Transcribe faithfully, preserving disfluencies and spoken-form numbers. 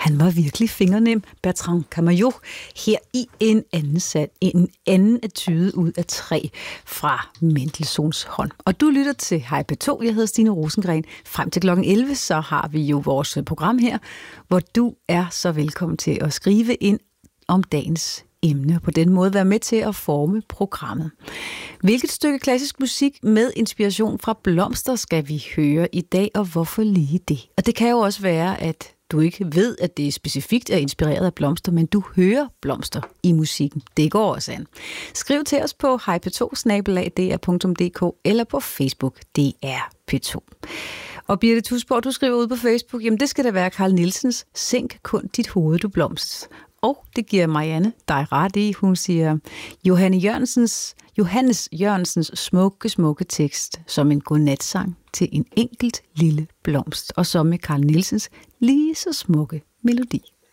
Han var virkelig fingernem, Bertrand Camaillot, her i en anden, sat, en anden etude ud af tre fra Mendelssohns hånd. Og du lytter til Hej P to, jeg hedder Stine Rosengren. Frem til klokken elleve, så har vi jo vores program her, hvor du er så velkommen til at skrive ind om dagens emne, og på den måde være med til at forme programmet. Hvilket stykke klassisk musik med inspiration fra blomster skal vi høre i dag, og hvorfor lige det? Og det kan jo også være, at du ikke ved, at det specifikt er inspireret af blomster, men du hører blomster i musikken. Det går også an. Skriv til os på hej p to snabel-a d r punktum d k eller på Facebook D R P to. Og Birte Tusborg, du skriver ud på Facebook, jamen det skal da være Carl Nielsens Sænk kun dit hoved, du blomst. Og det giver Marianne dig ret i. Hun siger, Johanne Jørgensens, Johannes Jørgensens smukke, smukke tekst som en godnatsang til en enkelt lille blomst. Og så med Carl Nielsens lige så smukke melodi.